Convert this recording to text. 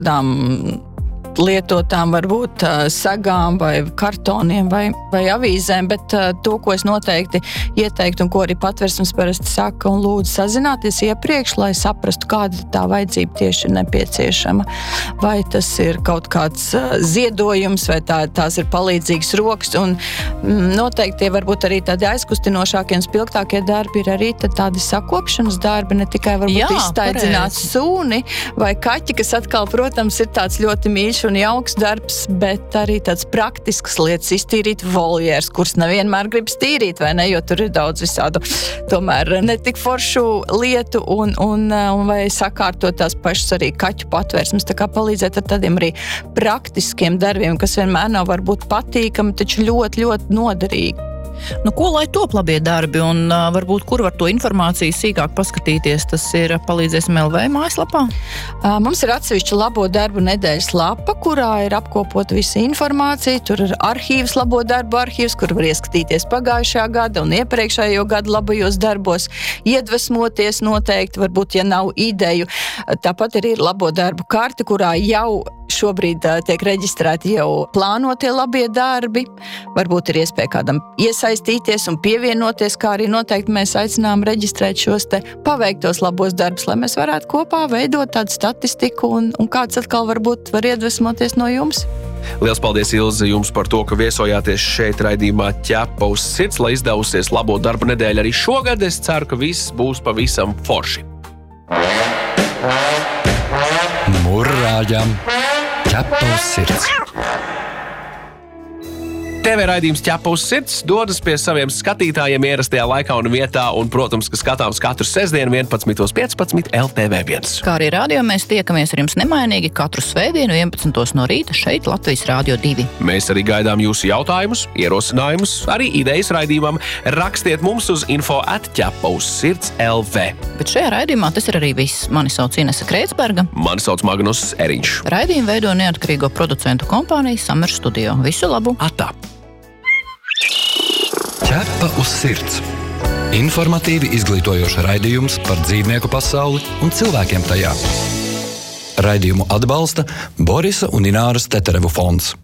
lietotām varbūt sagām vai kartoniem vai avīzēm, bet to, ko es noteikti ieteiktu un ko arī patversmes parasti saka un lūdzu sazināties iepriekš, lai saprastu, kāda tā vajadzība tieši ir nepieciešama. Vai tas ir kaut kāds ziedojums, vai tās ir palīdzīgas rokas, un noteikti tie varbūt arī tādi aizkustinošākie un spilgtākie darbi ir arī tādi sakopšanas darbi, ne tikai varbūt izstaidzināt suni vai kaķi, kas atkal, protams, ir tāds ļoti mīļš un jauks darbs, bet arī tāds praktisks lietas, iztīrīt voljērs, kurus nevienmēr gribas tīrīt, vai ne, jo tur ir daudz visādu tomēr netik foršu lietu un vai sakārtot tās pašas arī kaķu patvērsmes, tā kā palīdzēt ar tādiem arī praktiskiem darbiem, kas vienmēr nav varbūt patīkami, taču ļoti, ļoti noderīgi. Nu, ko lai top labie darbi un varbūt kur var to informāciju sīkāk paskatīties, tas ir Palīdzēsim LV mājaslapā? Mums ir atsevišķa labo darbu nedēļas lapa, kurā ir apkopota visa informācija, tur ir arhīvs, labo darbu arhīvs, kur var ieskatīties pagājušā gada un iepriekšējo gadu labajos darbos, iedvesmoties noteikti, varbūt, ja nav ideju. Tāpat arī ir labo darbu karte, kurā jau šobrīd tiek reģistrēti jau plānotie labie darbi. Varbūt ir iespēja kādam iesaistīties un pievienoties, kā arī noteikti mēs aicinām reģistrēt šos te paveiktos labos darbus, lai mēs varētu kopā veidot tādu statistiku un kāds atkal varbūt var iedvesmoties no jums. Liels paldies, Ilze, jums par to, ka viesojāties šeit raidījumā Ķepa uz sirds, lai izdevusies labo darbu nedēļu arī šogad. Es ceru, ka viss būs pavisam forši. Murrājam! Ķepa uz sirds. TV raidījums Ķepa uz sirds dodas pie saviem skatītājiem ierastajā laikā un vietā, un, protams, ka skatāms katru sestdienu 11.15 LTV1. Kā arī radio mēs tiekamies ar jums nemainīgi katru svētdienu 11. no rīta šeit Latvijas Rādio 2. Mēs arī gaidām jūsu jautājumus, ierosinājumus, arī idejas raidījumam. Rakstiet mums uz info@ķepauzsirds.lv. Bet šajā raidījumā tas ir arī viss. Mani sauc Inese Kreitsberga. Mani sauc Magnus Eriņš. Raidījumu veido neatkarīgo producentu kompānija Summer Studio. Visu labu! Atā! Ķepa uz sirds. Informatīvi izglītojoša raidījums par dzīvnieku pasauli un cilvēkiem tajā. Raidījumu atbalsta Borisa un Ināras Teterevu fonds.